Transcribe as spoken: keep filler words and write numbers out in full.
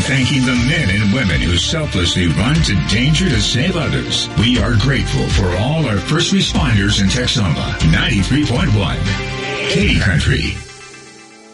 thanking the men and women who selflessly run to danger to save others. We are grateful for all our first responders in Texoma. ninety-three point one. Katy Country.